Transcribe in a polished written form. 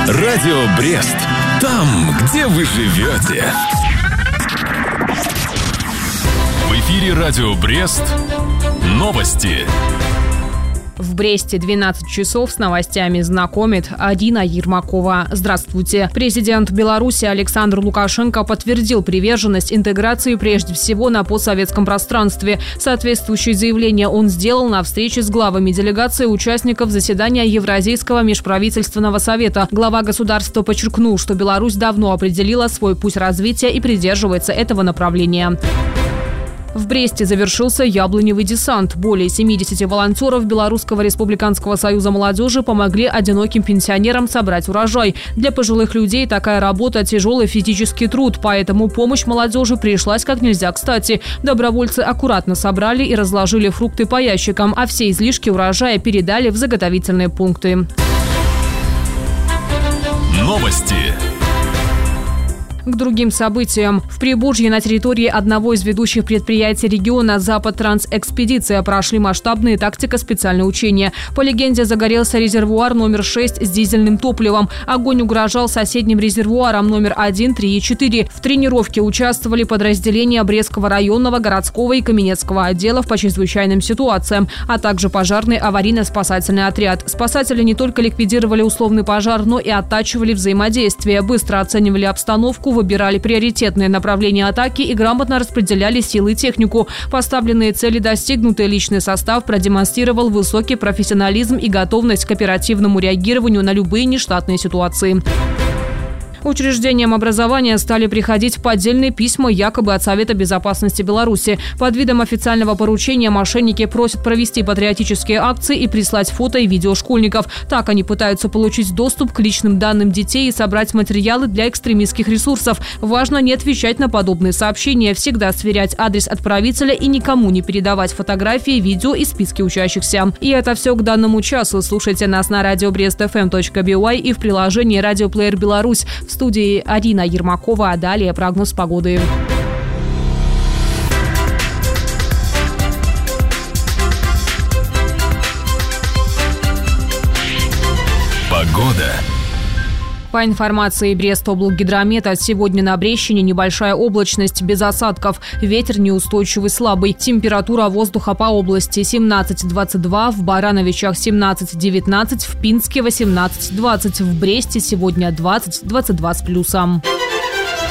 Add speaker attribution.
Speaker 1: Радио Брест. Там, где вы живете. В эфире Радио Брест. Новости.
Speaker 2: В Бресте 12 часов с новостями знакомит Арина Ермакова. Здравствуйте. Президент Беларуси Александр Лукашенко подтвердил приверженность интеграции прежде всего на постсоветском пространстве. Соответствующее заявление он сделал на встрече с главами делегации участников заседания Евразийского межправительственного совета. Глава государства подчеркнул, что Беларусь давно определила свой путь развития и придерживается этого направления. В Бресте завершился яблоневый десант. Более 70 волонтеров Белорусского республиканского союза молодежи помогли одиноким пенсионерам собрать урожай. Для пожилых людей такая работа – тяжелый физический труд, поэтому помощь молодежи пришлась как нельзя кстати. Добровольцы аккуратно собрали и разложили фрукты по ящикам, а все излишки урожая передали в заготовительные пункты.
Speaker 1: Новости.
Speaker 2: К другим событиям. В Приволжье на территории одного из ведущих предприятий региона «Запад-Трансэкспедиция» прошли масштабные тактико-специальные учения. По легенде, загорелся резервуар номер 6 с дизельным топливом. Огонь угрожал соседним резервуарам номер 1, 3 и 4. В тренировке участвовали подразделения Брестского районного, городского и Каменецкого отделов по чрезвычайным ситуациям, а также пожарный аварийно-спасательный отряд. Спасатели не только ликвидировали условный пожар, но и оттачивали взаимодействие, быстро оценивали обстановку, выбирали приоритетные направления атаки и грамотно распределяли силы и технику. Поставленные цели достигнуты, личный состав продемонстрировал высокий профессионализм и готовность к оперативному реагированию на любые нештатные ситуации. Учреждениям образования стали приходить поддельные письма якобы от Совета безопасности Беларуси. Под видом официального поручения мошенники просят провести патриотические акции и прислать фото и видео школьников. Так они пытаются получить доступ к личным данным детей и собрать материалы для экстремистских ресурсов. Важно не отвечать на подобные сообщения, всегда сверять адрес отправителя и никому не передавать фотографии, видео и списки учащихся. И это все к данному часу. Слушайте нас на radiobrestfm.by и в приложении «Радиоплеер Беларусь». В студии Арина Ермакова, а далее прогноз погоды.
Speaker 1: Погода.
Speaker 2: По информации Брестоблгидромета, сегодня на Брестщине небольшая облачность без осадков. Ветер неустойчивый слабый. Температура воздуха по области 17-22, в Барановичах 17-19, в Пинске 18-20, в Бресте сегодня 20-22 с плюсом.